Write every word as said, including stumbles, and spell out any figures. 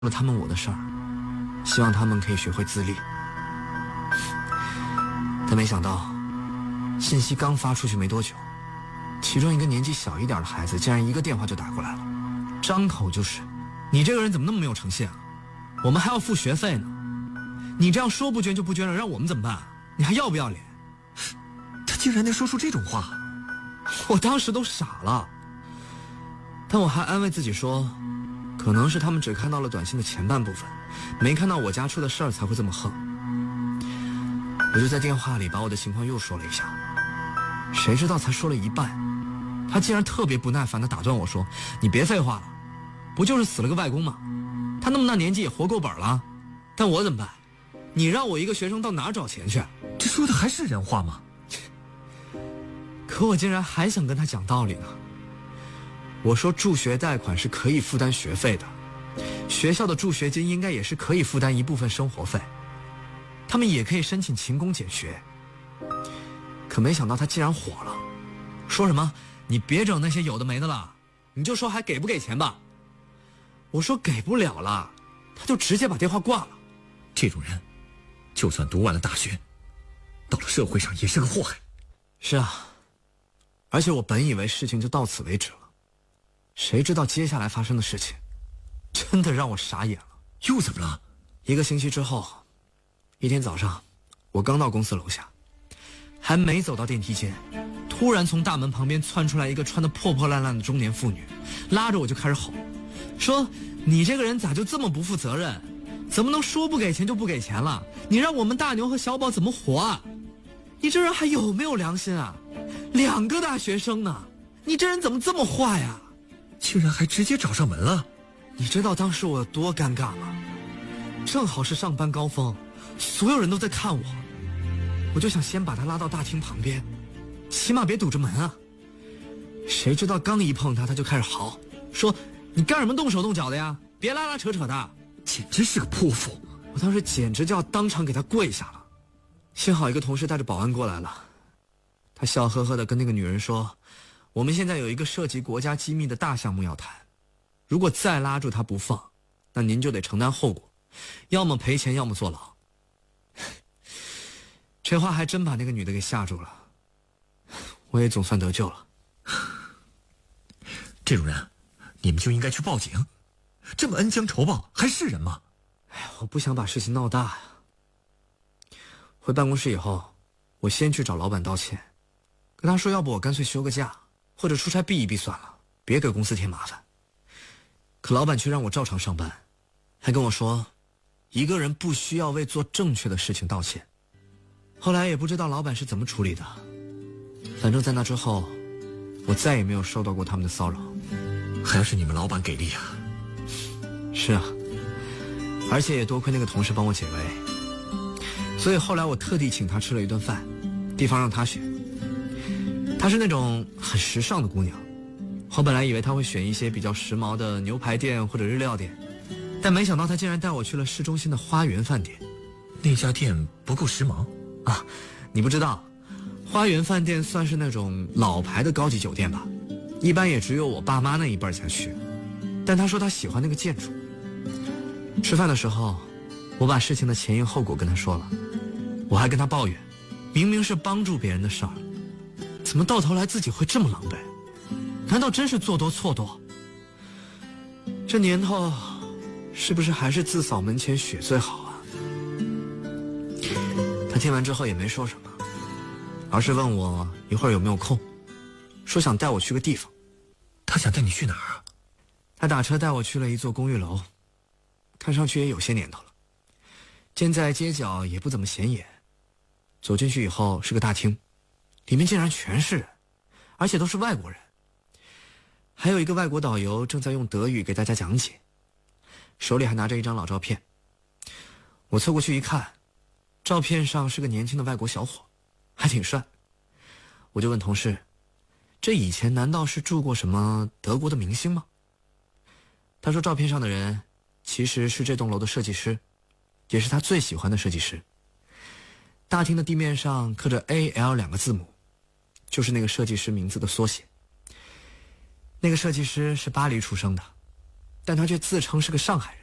了他们我的事儿，希望他们可以学会自立。但没想到，信息刚发出去没多久，其中一个年纪小一点的孩子竟然一个电话就打过来了，张口就是：“你这个人怎么那么没有诚信啊？我们还要付学费呢，你这样说不捐就不捐了，让我们怎么办？你还要不要脸？” 他竟然能说出这种话， 我当时都傻了。但我还安慰自己说，可能是他们只看到了短信的前半部分，没看到我家出的事儿才会这么横。我就在电话里把我的情况又说了一下，谁知道才说了一半，他竟然特别不耐烦地打断我说：“你别废话了，不就是死了个外公吗？他那么大年纪也活够本了，但我怎么办？你让我一个学生到哪找钱去？” 这说的还是人话吗？ 可我竟然还想跟他讲道理呢。我说助学贷款是可以负担学费的，学校的助学金应该也是可以负担一部分生活费，他们也可以申请勤工俭学。可没想到他竟然火了，说什么你别整那些有的没的了，你就说还给不给钱吧。我说给不了了，他就直接把电话挂了。 这种人就算读完了大学，到了社会上也是个祸害。 是啊，而且我本以为事情就到此为止了，谁知道接下来发生的事情真的让我傻眼了。 又怎么了？ 一个星期之后，一天早上，我刚到公司楼下，还没走到电梯间，突然从大门旁边窜出来一个穿得破破烂烂的中年妇女，拉着我就开始吼，说你这个人咋就这么不负责任，怎么能说不给钱就不给钱了？你让我们大牛和小宝怎么活啊？你这人还有没有良心啊？两个大学生呢，你这人怎么这么坏呀？ 竟然还直接找上门了。 你知道当时我有多尴尬吗？正好是上班高峰，所有人都在看我，我就想先把他拉到大厅旁边，起码别堵着门啊。谁知道刚一碰他，他就开始嚎，说你干什么动手动脚的呀？别拉拉扯扯的， 简直是个泼妇。 我当时简直就要当场给他跪下了。幸好一个同事带着保安过来了，他笑呵呵地跟那个女人说，我们现在有一个涉及国家机密的大项目要谈，如果再拉住他不放，那您就得承担后果，要么赔钱要么坐牢。这话还真把那个女的给吓住了，我也总算得救了。 这种人你们就应该去报警，这么恩将仇报还是人吗？ 哎呀，我不想把事情闹大呀。回办公室以后，我先去找老板道歉，跟他说要不我干脆休个假，或者出差避一避算了，别给公司添麻烦。可老板却让我照常上班，还跟我说一个人不需要为做正确的事情道歉。后来也不知道老板是怎么处理的，反正在那之后我再也没有受到过他们的骚扰。 还是你们老板给力啊。 是啊，而且也多亏那个同事帮我解围，所以后来我特地请她吃了一顿饭，地方让她选。她是那种很时尚的姑娘，我本来以为她会选一些比较时髦的牛排店或者日料店，但没想到她竟然带我去了市中心的花园饭店。 那家店不够时髦啊？你不知道，花园饭店算是那种老牌的高级酒店吧，一般也只有我爸妈那一辈才去。但她说她喜欢那个建筑。吃饭的时候，我把事情的前因后果跟她说了，我还跟她抱怨，明明是帮助别人的事儿，怎么到头来自己会这么狼狈？难道真是做多错多？这年头，是不是还是自扫门前雪最好啊？他听完之后也没说什么，而是问我一会儿有没有空，说想带我去个地方。 他想带你去哪儿啊？ 他打车带我去了一座公寓楼，看上去也有些年头了，建在街角也不怎么显眼。走进去以后是个大厅，里面竟然全是人，而且都是外国人。还有一个外国导游正在用德语给大家讲解，手里还拿着一张老照片。我凑过去一看，照片上是个年轻的外国小伙，还挺帅。我就问同事，这以前难道是住过什么德国的明星吗？他说照片上的人其实是这栋楼的设计师，也是他最喜欢的设计师。大厅的地面上刻着 A L 两个字母，就是那个设计师名字的缩写。那个设计师是巴黎出生的，但他却自称是个上海人。